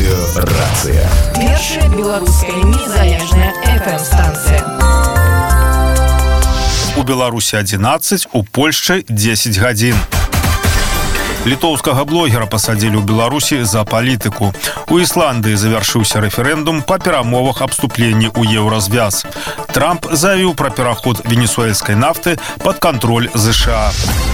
Рацыя. Першая беларуская незалежная FM-станцыя. У Беларусі 11, у Польшчы 10 гадзін. Літоўскага блогера пасадзілі ў Беларусі за палітыку. У Ісландыі завяршыўся рэферэндум па перамовах аб вступленні ў еўразвяз. Трамп заявіў пра пераход венесуэльскай нафты пад кантроль ЗША.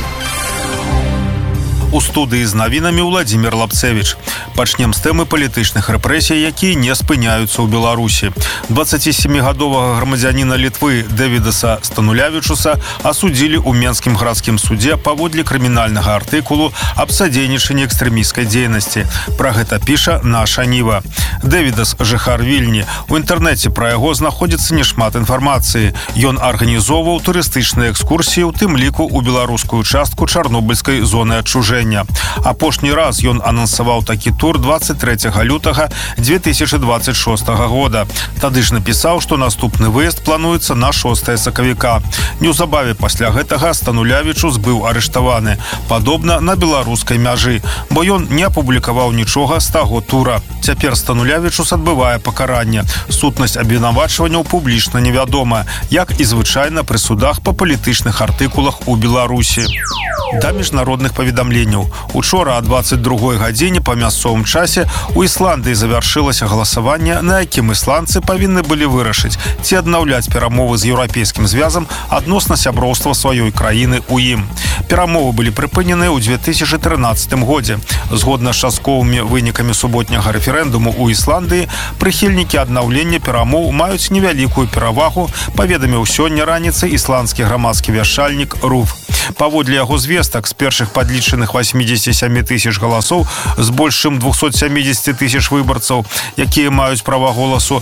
У студыі з навінамі Владзімір Лапцевіч. Пачнем з тэмы палітычных рэпрэсій, якія не спыняюцца ў Беларусі. 27-гадовага грамадзяніна Літвы Дэвідаса Станулявічуса асудзілі ў Менскім гарадскім судзе паводле крымінальнага артыкулу аб садзейнічанні экстрэмісцкай дзейнасці. Пра гэта піша наша Ніва. Дэвідас жыхар Вільні. У інтэрнэце пра яго знаходзіцца няшмат інфармацыі. Ён арганізоўваў турыстычныя экскурсіі, у тым ліку ў беларускую частку чарнобыльскай зоны адчужэння. Апошні раз ён анансаваў такі тур 23 лютага 2026 года. Тады ж напісаў, што наступны выезд плануецца на 6 сакавіка. Неўзабаве пасля гэтага Станулявічус быў арыштаваны, падобна на беларускай мяжы, бо ён не апублікаваў нічога з таго тура. Цяпер Станулявічус адбывае пакаранне. Сутнасць абвінавачванняў публічна невядома, як і звычайна пры судах па палітычных артыкулах у Беларусі. Да міжнародных паведамленняў. Учора о 22 гадзіне па мясцовым часе у Ісландыі завяршылася галасаванне, на якім ісландцы павінны былі вырашыць, ці аднаўляць перамовы з еўрапейскім звязам адносна сяброўства сваёй краіны ў ім. Перамовы былі прыпынены ў 2013 годзе. Згодна з частковымі вынікамі суботняга рэферэндуму ў Ісландыі, прыхільнікі аднаўлення перамоў маюць невялікую перавагу, паведаміў сёння раніцай ісландскі грамадскі вяшальнік РУФ. Паводле яго звестак, з першых падлічаных 87 тысяч галасоў з больш чым 270 тысяч выбарцаў, якія маюць права голасу,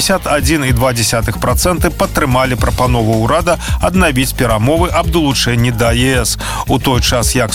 51,2% падтрымалі прапанову ўрада аднавіць перамовы аб далучэнні да ЕС, у той час як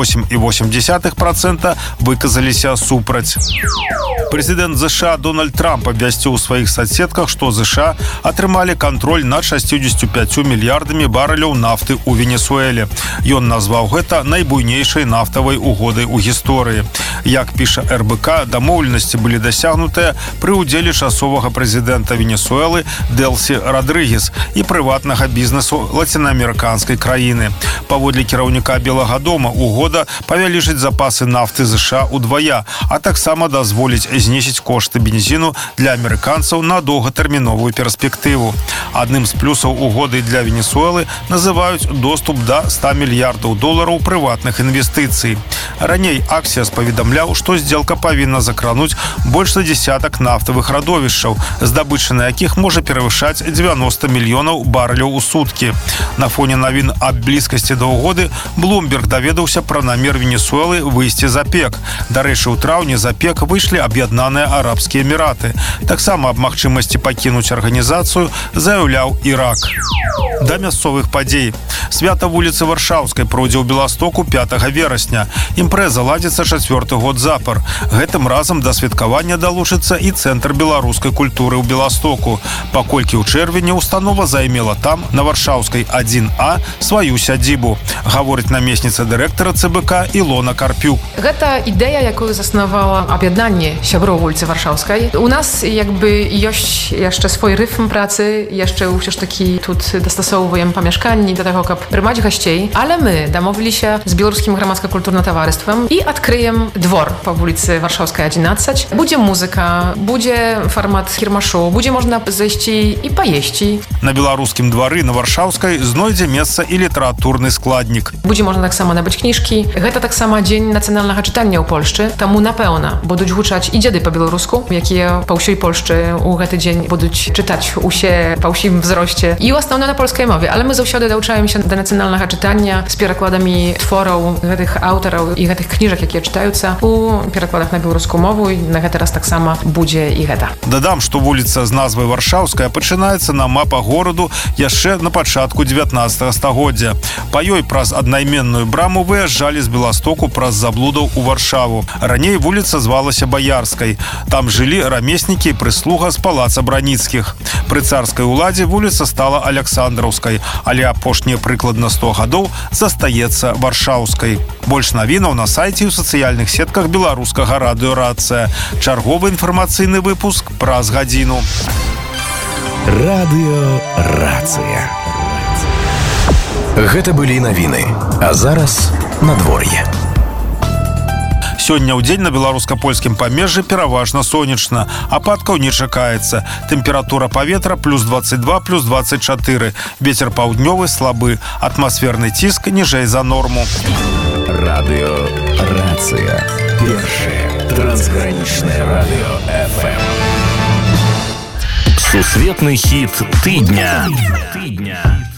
48,8% выказаліся супраць. Прэзідэнт ЗША Дональд Трамп абвясціў у сваіх соцсетках, што ЗША атрымалі кантроль над 65 мільярдамі барэляў нафты ў Венесуэле. Ён назваў гэта найбуйнейшай нафтавай угодай у гісторыі. Як піша РБК, дамоўленасці былі дасягнутыя пры ўдзеле часовага прэзідэнта Венесуэлы Дэлсі Радрыгес і прыватнага бізнесу лацінаамерыканскай краіны. Паводле кіраўніка Белага дома, угода павялічыць запасы нафты ЗША удвая, а таксама дазволіць знізіць кошты бензіну для амерыканцаў на доўгатэрміновую перспектыву. Адным з плюсаў угоды для Венесуэлы называюць доступ да 100 мільярдаў долараў прыватных інвестыцый. Раней Аксіас паведамляў, што здзелка павінна закрануць больш за десятак нафтавых радовішчаў, здабыча на якіх можа перавышаць 90 мільёнаў барэляў у суткі. На фоне навін аб блізкасці да угоды Блумберг даведаўся пра намер Венесуэлы выйсці з ОПЕК. Дарэчы, у траўні з ОПЕК выйшлі Аб'яднаныя Арабскія Эміраты. Таксама аб магчымасці пакінуць арганізацыю заяўляў Ірак. Да мясцовых падзей. Свята вуліцы Варшаўскай пройдзе ў Беластоку 5 верасня. Імпрэза ладзіцца 4-й год запар. Гэтым разам да святкавання далучыцца і Цэнтр беларускай культуры ў Беластоку, паколькі ў чэрвені установа займела там, на Варшаўскай 1А, сваю сядзібу. Гаворыць намесніца дырэктара ЦБК Ілона Карпюк. Гэта ідэя, якую заснавала аб'яднанне сяброў вуліцы Варшаўскай. У нас ёсць яшчэ свой рытм працы, яшчэ ўсё ж такі тут дастасоўваем памяшканні да таго, каб прымаць гасцей, ale my дамовіліся з беларускім грамадска-культурным таварыствам і адкрыем двор па вуліцы Варшаўскай 11. Будзе музыка, будзе фармат кірмашу, будзе можна зайсці і паесці. На беларускім двары на Варшаўскай знойдзе месца і літаратурны складнік. Будзе можна таксама набыць кніжкі. Гэта таксама дзень нацыянальнага чытання ў Польшчы, таму напэўна будуць гучаць і дзеды па-беларуску, якія па ўсёй Польшчы ў гэты дзень будуць чытаць усе па ўсім взросце і ў асноўна на польскай мове, але мы заўсёды далучаемся да нацыянальнага чытання з перакладамі твораў гэтых аўтараў і гэтых кніжак, якія чытаюцца у перакладах на беларускую мову, і на гэты раз таксама будзе і гэта. Дадам, што вуліца з назвай Варшаўская пачынаецца на мапах гораду яшчэ на пачатку 19 стагоддзя. Па ёй праз аднайменную браму выязджалі з Беластоку праз заблудаў у Варшаву. Раней вуліца звалася Баярскай. Там жылі рамеснікі і прыслуга з палаца Браніцкіх. Пры царскай уладзе вуліца стала Аляксандраўскай, але апошнія прыкладна 100 гадоў застаецца варшаўскай. Больш навінаў на сайце і ў сацыяльных сетках беларускага радыё «Рацыя». Чарговы інфармацыйны выпуск праз гадзіну. Радыё «Рацыя». Гэта былі навіны, а зараз надвор'е. Сёння ў дзень на беларуска-польскім памежжы пераважна сонечна. Ападкаў не чакаецца. Тэмпература паветра плюс 22, плюс 24. Вецер паўднёвы слабы. Атмасферны ціск ніжэй за норму. Радыё «Рацыя». Першае трансгранічнае радыё FM. Сусветны хіт тыдня.